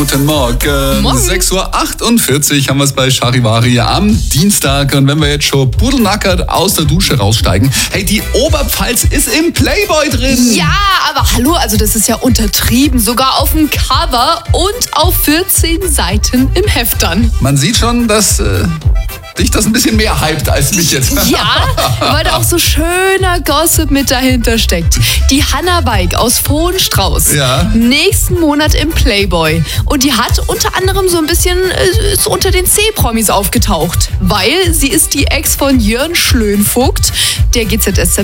guten Morgen. Morgen. 6.48 Uhr haben wir es bei Charivari am Dienstag. Und wenn wir jetzt schon pudelnackert aus der Dusche raussteigen, hey, die Oberpfalz ist im Playboy drin. Ja, aber hallo, also das ist ja untertrieben. Sogar auf dem Cover und auf 14 Seiten im Heft dann. Man sieht schon, dass dich das ein bisschen mehr hypt als mich jetzt. Ja, weil da auch so schöner Gossip mit dahinter steckt. Die Hannah Weig aus Vohenstrauß. Ja. Nächsten Monat im Playboy. Und die hat unter anderem so ein bisschen ist unter den C-Promis aufgetaucht. Weil sie ist die Ex von Jörn Schlönvogt, der GZSZ